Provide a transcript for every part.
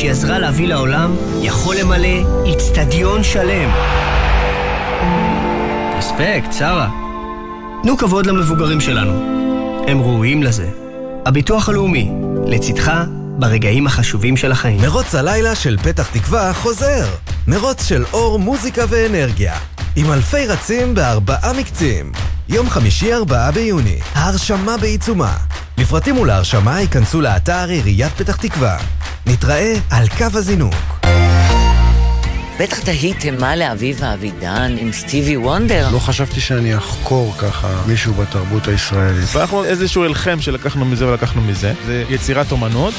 שהיא עזרה להביא לעולם יכול למלא אצטדיון שלם. אספקט, שרה. תנו כבוד למבוגרים שלנו. הם ראויים לזה. הביטוח הלאומי, לצדך ברגעים החשובים של החיים. מרוץ הלילה של פתח תקווה חוזר. מרוץ של אור, מוזיקה ואנרגיה. עם אלפי רצים ב4 מקצים. יום חמישי 4 ביוני. ההרשמה בעיצומה. לפרטים ולהרשמה ייכנסו לאתר עיריית פתח תקווה. נתראה על קו הזינוק. בטח תהיתם מה לאביב אבידן עם סטיבי וונדר. לא חשבתי שאני אחקור ככה מישהו בתרבות הישראלית. ואנחנו איזשהו אלחם שלקחנו מזה ולקחנו מזה. זה יצירת אומנות.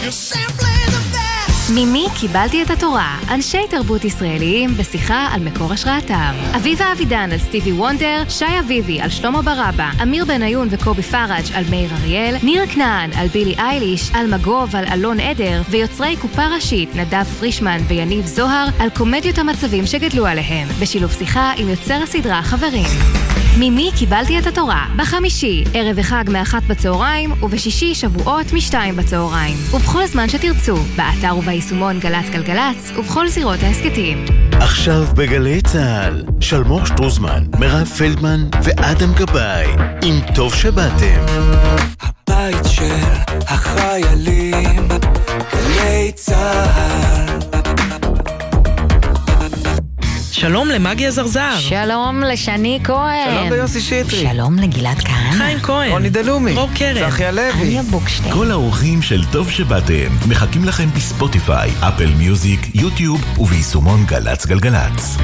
ממי קיבלתי את התורה? אנשי תרבות ישראליים בשיחה על מקור השראתם. אביבה אבידן על סטיבי וונדר, שי אביבי על שלמה ברבא, אמיר בניון וקובי פראג' על מאיר אריאל, ניר כנען על בילי אייליש, על מגוב על אלון עדר, ויוצרי קופה ראשית נדב פרישמן ויניב זוהר על קומדיות המצבים שגדלו עליהם, בשילוב שיחה עם יוצר הסדרה חברים. ממי קיבלתי את התורה? בחמישי, ערב וחג מ-1 בצהריים, ובשישי שבועות מ-2 בצהריים. ובכל זמן שתרצו, באתר וביישומון גלץ גלגלץ, ובכל זירות העסקתים. עכשיו בגלי צהל, שלמור שטרוזמן, מירב פלדמן ואדם גבאי, עם טוב שבאתם. הבית של החיילים, גלי צהל. שלום למגיה זרזר. שלום לשני כהן. שלום ליוסי שטרי. שלום לגלעד כהן. חיים כהן. רוני דלומי. דרור קרן. צחי הלוי. אניה בוקשטיין. כל האורחים של טוב שבאתם מחכים לכם בספוטיפיי, אפל מיוזיק, יוטיוב וביישומון גלץ גלגלץ.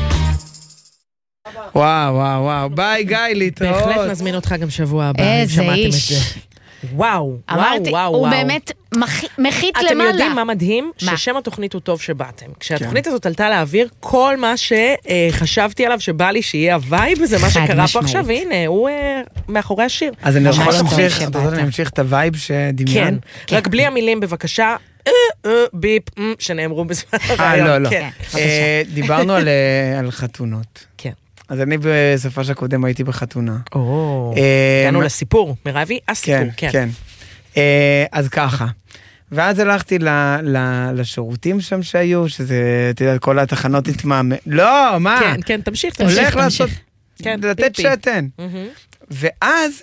וואו וואו וואו. ביי גיא, להתראות. בהחלט נזמין אותך גם שבוע הבא. איזה איש. וואו, אמרתי, וואו, הוא וואו. באמת מחית למעלה. אתם יודעים מה מדהים? ששם התוכנית הוא טוב שבאתם. כשהתוכנית הזאת עלתה לאוויר, כל מה שחשבתי עליו שבא לי שיהיה הווייב, וזה מה שקרה פה עכשיו, והנה, הוא מאחורי השיר. אז אני יכול להמשיך את הווייב שדמיין? כן, רק בלי המילים בבקשה, ביפ, שנאמרו בזמן הרעיון. לא. דיברנו על חתונות. כן. אז אני בסופש הקודם הייתי בחתונה. הגענו לסיפור, מרבי, הסיפור, כן. אז ככה. ואז הלכתי לשירותים שם שהיו, שזה, אתה יודע, כל התחנות התמאם. לא, מה? כן, תמשיך. הולך לעשות, לתת שתן. ואז,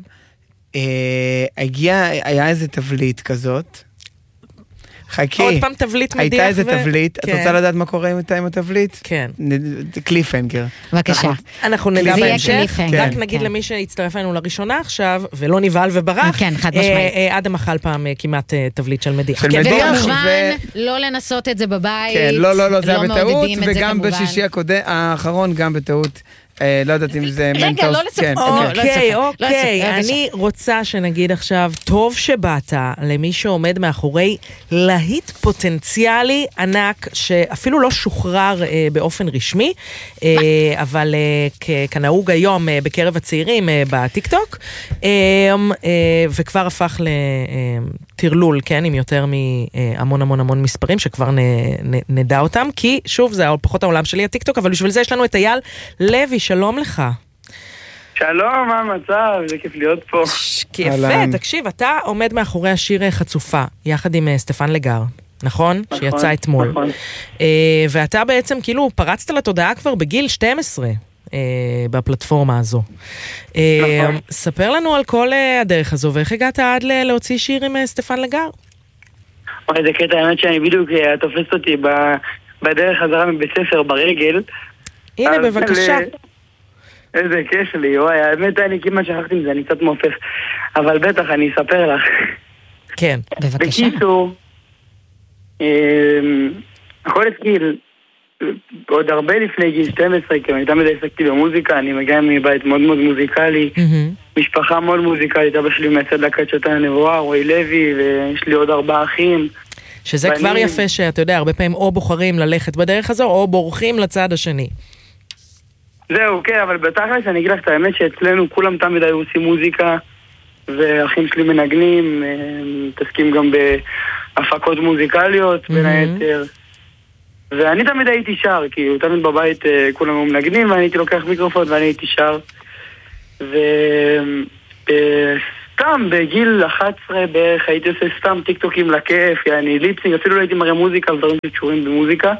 היה איזה תבליט כזאת, חכי. עוד פעם תבליט מדיח. הייתה איזה תבליט. את רוצה לדעת מה קורה עם התבליט? כן. קליפהנגר. בבקשה. אנחנו נדע בהמשך. רק נגיד למי שהצטרף לנו לראשונה עכשיו, ולא נבהל וברח. כן, חד משמעית. אדם אכל פעם כמעט תבליט של מדיח. וכמובן, לא לנסות את זה בבית. כן, לא, זה היה בטעות, וגם בשישי האחרון גם בטעות. לא יודעת אם זה מנטוס. רגע, לא לצפות. אוקיי, אני רוצה שנגיד עכשיו, טוב שבאת למי שעומד מאחורי להיט פוטנציאלי ענק, שאפילו לא שוחרר באופן רשמי, אבל כנהוג היום בקרב הצעירים בטיקטוק, וכבר הפך לתרלול, כן, עם יותר מהמון המון המון מספרים, שכבר נדע אותם, כי שוב, זה פחות העולם שלי הטיקטוק, אבל בשביל זה יש לנו את אייל לוי, שלום לך. שלום, מה המצב? זה כיף להיות פה. יפה, תקשיב, אתה עומד מאחורי השיר חצופה, יחד עם סטפן לגר, נכון? שיצא אתמול. נכון. ואתה בעצם כאילו פרצת לתודעה כבר בגיל 12 בפלטפורמה הזו. נכון. ספר לנו על כל הדרך הזו, ואיך הגעת עד להוציא שיר עם סטפן לגר? זה קטע, האמת שאני בדיוק תופסת אותי בדרך חזרה מבית ספר ברגל. הנה, בבקשה. איזה כיף לי, וואי, האמת אני כמעט שכחתי מזה, אני קצת מופך, אבל בטח אני אספר לך. כן, בבקשה. בקיצור, הכל התחיל עוד הרבה לפני גיל 12, כי אני תמיד עסקתי במוזיקה, אני מגיע מבית מאוד מאוד מוזיקלי, משפחה מאוד מוזיקלית, אבא שלי מייסד להקת שתן הנבואה, רועי לוי, ויש לי עוד 4 אחים. שזה כבר יפה שאתה יודע, הרבה פעמים או בוחרים ללכת בדרך הזו, או בורחים לצד השני. זהו, כן, אבל בתכלס אני אגיד לך את האמת שאצלנו כולם תמיד היו עושים מוזיקה, ואחים שלי מנגנים, מתעסקים גם בהפקות מוזיקליות בין היתר. ואני תמיד הייתי שר, כי תמיד בבית כולם היו מנגנים, ואני הייתי לוקח מיקרופון ואני הייתי שר. וסטפן סתם, בגיל 11 בערך הייתי עושה סתם טיקטוקים לכיף, יעני ליפסינג, אפילו לא הייתי מראה מוזיקה, דברים שקשורים במוזיקה.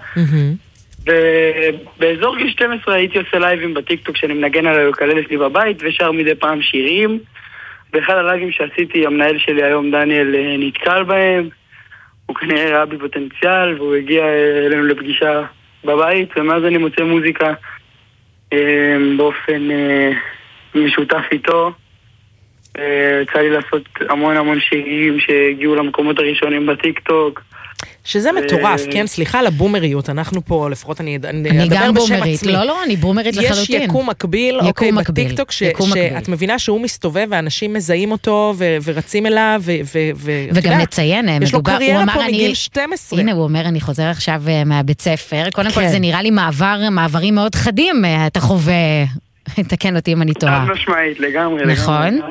ובאזור גיל 12 הייתי עושה לייבים בטיקטוק שאני מנגן על היוקללה שלי בבית, ושר מדי פעם שירים. באחד הלייבים שעשיתי, המנהל שלי היום, דניאל, נתקל בהם. הוא כנראה ראה בי פוטנציאל, והוא הגיע אלינו לפגישה בבית, ומאז אני מוצא מוזיקה באופן משותף איתו. יצא לי לעשות המון שירים שהגיעו למקומות הראשונים בטיקטוק. שזה מטורף, כן? סליחה על הבומריות, אנחנו פה, לפחות אני אדבר בשם עצמי. לא, אני בומרית לחלוטין. יש יקום מקביל, אוקיי, בטיקטוק, שאת מבינה שהוא מסתובב, ואנשים מזהים אותו, ורצים אליו, וגם נציין, יש לו קריירה פה מגיל 12. הנה, הוא אומר, אני חוזר עכשיו מהבית ספר, קודם כל זה נראה לי מעברים מאוד חדים, אתה חווה, תקן אותי אם אני טועה. משמעית, לגמרי. נכון.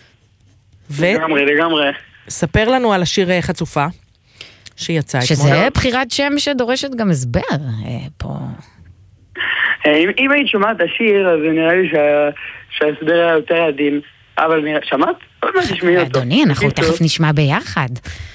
לגמרי. ספר לנו על השיר חצופה. שיצא אתמול. שזה בחירת שם שדורשת גם הסבר פה. אם היית שומעת השיר, אז נראה לי שההסבר היה יותר עדין. אבל שמעת? עוד מה תשמעי אותו. אדוני, אנחנו תכף נשמע ביחד.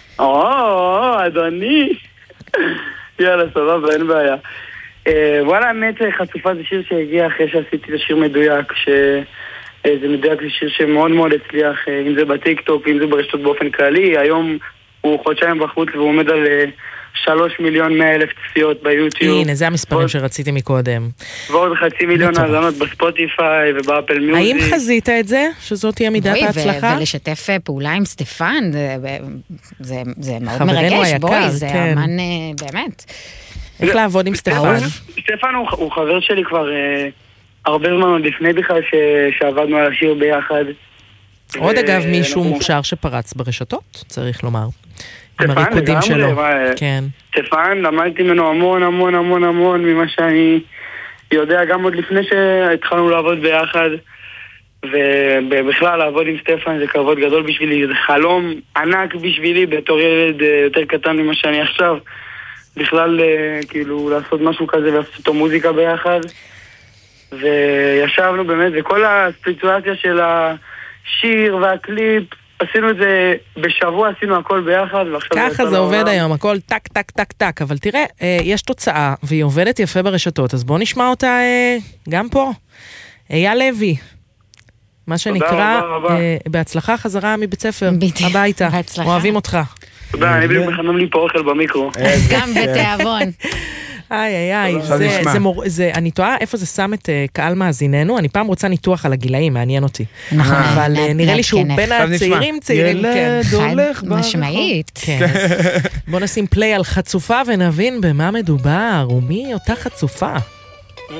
אדוני. יאללה, סבבה, אין בעיה. וואלה, האמת, חצופה זה שיר שהגיע אחרי שעשיתי את השיר מדויק, שזה מדויק זה שיר שמאוד מאוד הצליח, אם זה בטיקטוק, אם זה ברשתות באופן כללי. היום הוא חודשיים בחוץ והוא עומד על 3,100,000 צפיות ביוטיוב. הנה, זה המספרים שרציתי מקודם. ועוד 500,000 האזנות בספוטיפיי ובאפל מיוזיק. האם חזית את זה? שזאת תהיה מידת ההצלחה? ולשתף פעולה עם סטפן, זה מאוד מרגש, בואי, זה אמן באמת. איך לעבוד עם סטפן? סטפן הוא חבר שלי כבר הרבה זמן עוד לפני בכלל שעבדנו על השיר ביחד. עוד אגב מישהו מוכשר שפרץ ברשתות, צריך לומר. עם הריקודים שלו. כן. סטפן, למדתי ממנו המון ממה שאני יודע, גם עוד לפני שהתחלנו לעבוד ביחד, ובכלל לעבוד עם סטפן זה כבוד גדול בשבילי, זה חלום ענק בשבילי בתור ילד יותר קטן ממה שאני עכשיו, בכלל כאילו לעשות משהו כזה ולעשות אותו מוזיקה ביחד, וישבנו באמת, וכל הסיטואציה של השיר והקליפ, עשינו את זה בשבוע, עשינו הכל ביחד, ככה זה עובד היום, הכל טק טק טק טק, אבל תראה, יש תוצאה, והיא עובדת יפה ברשתות, אז בוא נשמע אותה גם פה. אייל לוי, מה שנקרא, בהצלחה חזרה מבית ספר, הביתה, אוהבים אותך. תודה, אני בדיוק מחמם לי פה אוכל במיקרו. גם בתיאבון. איי, אני תוהה איפה זה שם את קהל מאזיננו, אני פעם רוצה ניתוח על הגילאים, מעניין אותי. אבל נראה לי שהוא בין הצעירים, ילד הולך משמעית. בוא נשים פליי על חצופה ונבין במה מדובר, ומי אותה חצופה.